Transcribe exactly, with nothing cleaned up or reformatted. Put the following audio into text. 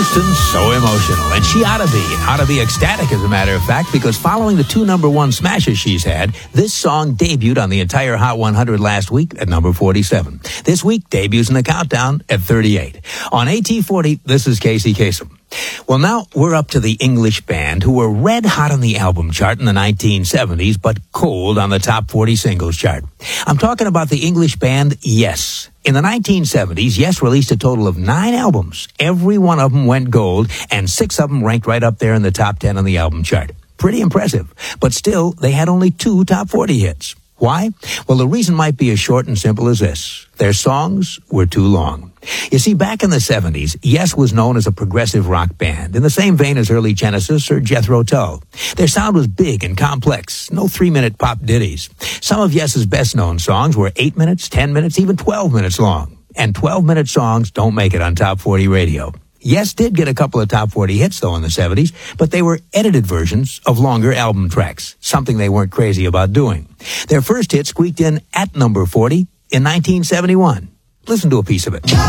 Houston, so emotional. And she ought to be. Ought to be ecstatic, as a matter of fact, because following the two number one smashes she's had, this song debuted on the entire Hot one hundred last week at number forty-seven. This week, debuts in the countdown at thirty-eight. On A T forty, this is Casey Kasem. Well, now we're up to the English band who were red hot on the album chart in the nineteen seventies, but cold on the top forty singles chart. I'm talking about the English band Yes. In the nineteen seventies, Yes released a total of nine albums. Every one of them went gold, and six of them ranked right up there in the top ten on the album chart. Pretty impressive. But still, they had only two top forty hits. Why? Well, the reason might be as short and simple as this. Their songs were too long. You see, back in the seventies, Yes was known as a progressive rock band, in the same vein as early Genesis or Jethro Tull. Their sound was big and complex, no three-minute pop ditties. Some of Yes's best-known songs were eight minutes, ten minutes, even twelve minutes long. And twelve-minute songs don't make it on top forty radio. Yes did get a couple of top forty hits, though, in the seventies, but they were edited versions of longer album tracks, something they weren't crazy about doing. Their first hit squeaked in at number forty in nineteen seventy-one. Listen to a piece of it.